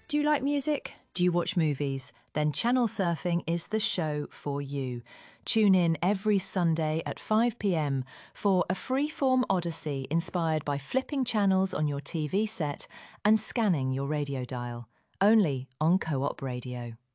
Do you like music? Do you watch movies? Then Channel Surfing is the show for you. Tune in every Sunday at 5 p.m. for a freeform odyssey inspired by flipping channels on your TV set and scanning your radio dial. Only on Co-op Radio.